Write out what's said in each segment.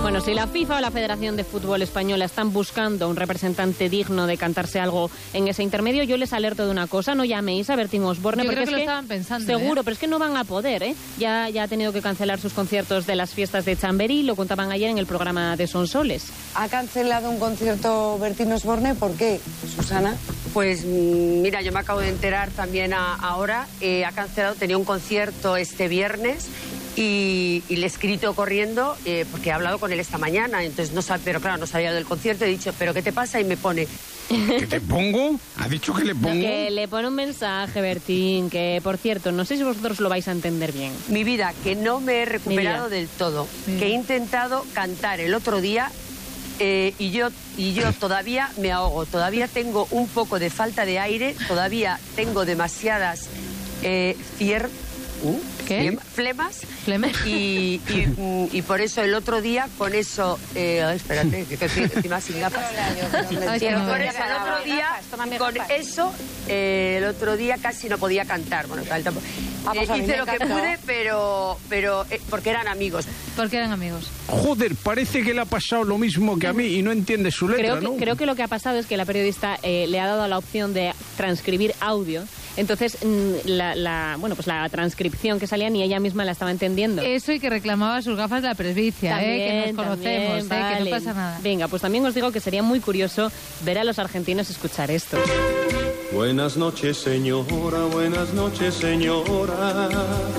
Bueno, si la FIFA o la Federación de Fútbol Española están buscando un representante digno de cantarse algo en ese intermedio, yo les alerto de una cosa: no llaméis a Bertín Osborne, yo porque creo que lo estaban pensando. Seguro, pero es que no van a poder, ¿eh? Ya ha tenido que cancelar sus conciertos de las fiestas de Chamberí, lo contaban ayer en el programa de Sonsoles. ¿Ha cancelado un concierto Bertín Osborne? ¿Por qué, Susana? Pues mira, yo me acabo de enterar también ahora. Ha cancelado, tenía un concierto este viernes y le he escrito corriendo porque he hablado con él esta mañana, entonces no sabe, pero claro, no sabía del concierto. He dicho, ¿pero qué te pasa? Y me pone... ¿Qué te pongo? ¿Ha dicho que le pongo? No, que le pone un mensaje, Bertín, que por cierto, no sé si vosotros lo vais a entender bien. Mi vida, que no me he recuperado del todo, que he intentado cantar el otro día y yo todavía me ahogo, todavía tengo un poco de falta de aire, todavía tengo demasiadas flemas. Y por eso el otro día con eso espérate, que estoy encima sin gafas. Por eso el otro día con eso el otro día casi no podía cantar. Bueno, hice lo que pude, pero porque eran amigos. Joder, parece que le ha pasado lo mismo que a mí y no entiende su letra, ¿no? Creo que lo que ha pasado es que la periodista le ha dado la opción de transcribir audio. Entonces, la transcripción que salía ni ella misma la estaba entendiendo. Eso, y que reclamaba sus gafas de la presbicia, que nos conocemos, vale. Que no pasa nada. Venga, pues también os digo que sería muy curioso ver a los argentinos escuchar esto. Buenas noches, señora, buenas noches, señora.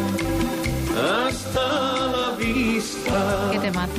Hasta la vista. Qué temazo,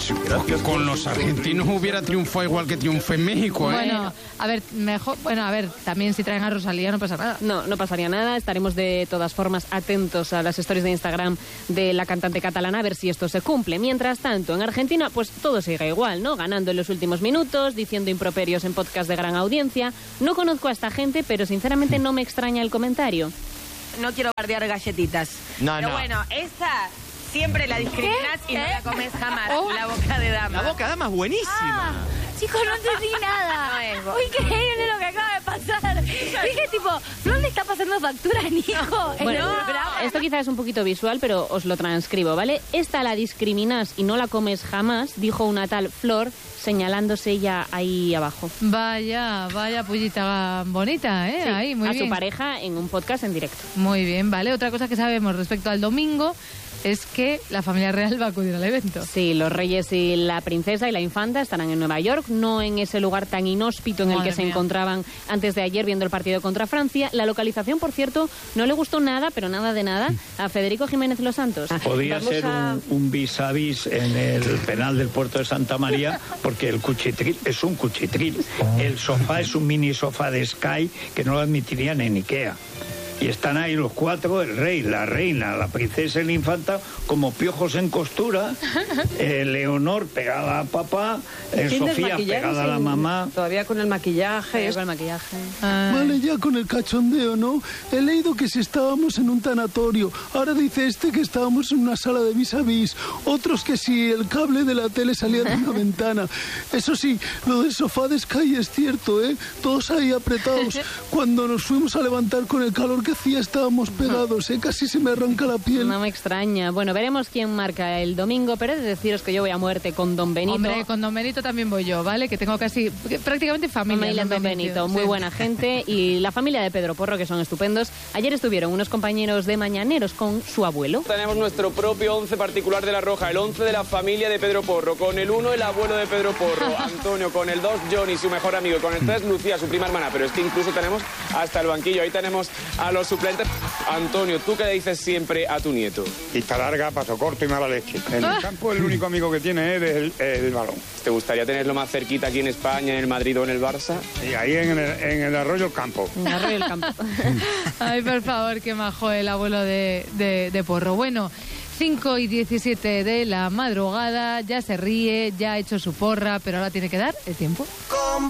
Con los argentinos hubiera triunfado igual que triunfé en México, Bueno, a ver, también si traen a Rosalía no pasa nada. No pasaría nada. Estaremos de todas formas atentos a las stories de Instagram de la cantante catalana a ver si esto se cumple. Mientras tanto, en Argentina, pues todo sigue igual, ¿no? Ganando en los últimos minutos, diciendo improperios en podcast de gran audiencia. No conozco a esta gente, pero sinceramente no me extraña el comentario. No quiero bardear galletitas. Pero bueno, esa siempre la discriminas y no la comes jamás. La boca de dama. La boca de dama es buenísima. Chicos, no entendí nada. No es Muy increíble lo que acaba de pasar. Dije, tipo, ¿no le está pasando factura a Nico? Bueno, esto quizás es un poquito visual, pero os lo transcribo, ¿vale? Esta la discriminas y no la comes jamás, dijo una tal Flor, señalándose ella ahí abajo. Vaya pullita bonita, Sí, ahí, muy bien. A su pareja en un podcast en directo. Muy bien, vale. Otra cosa que sabemos respecto al domingo es que la familia real va a acudir al evento. Sí, los reyes y la princesa y la infanta estarán en Nueva York, no en ese lugar tan inhóspito en el que se encontraban antes de ayer viendo el partido contra Francia. La localización, por cierto, no le gustó nada, pero nada de nada, a Federico Jiménez Los Santos. Podía ser un vis a vis en el penal del puerto de Santa María, porque el cuchitril es un cuchitril. El sofá es un mini sofá de Sky que no lo admitirían en Ikea. Y están ahí los cuatro, el rey, la reina, la princesa y la infanta, como piojos en costura. Leonor pegada a papá, Sofía pegada a la mamá. Todavía con el maquillaje. Vale, ya con el cachondeo, ¿no? He leído que si estábamos en un tanatorio. Ahora dice que estábamos en una sala de vis a vis. Otros que si el cable de la tele salía de una ventana. Eso sí, lo del sofá de Sky es cierto, ¿eh? Todos ahí apretados. Cuando nos fuimos a levantar con el calor que hacía estábamos pegados, casi se me arranca la piel. No me extraña. Bueno, veremos quién marca el domingo, pero he de deciros que yo voy a muerte con Don Benito. Hombre, con Don Benito también voy yo, ¿vale? Que tengo prácticamente familia. Don Benito, muy buena gente. Y la familia de Pedro Porro, que son estupendos. Ayer estuvieron unos compañeros de Mañaneros con su abuelo. Tenemos nuestro propio 11 particular de La Roja, el 11 de la familia de Pedro Porro. Con el 1, el abuelo de Pedro Porro, Antonio. Con el 2, Johnny, su mejor amigo. Con el 3, Lucía, su prima hermana. Pero es que incluso tenemos hasta el banquillo. Ahí tenemos a los suplentes. Antonio, ¿tú qué le dices siempre a tu nieto? Pista larga, paso corto y mala leche. En el campo el único amigo que tiene es el balón. ¿Te gustaría tenerlo más cerquita aquí en España, en el Madrid o en el Barça? Y ahí en el Arroyo del Campo. En el Arroyo del Campo. Ay, por favor, qué majo el abuelo de Porro. Bueno, 5:17 de la madrugada, ya se ríe, ya ha hecho su porra, pero ahora tiene que dar el tiempo.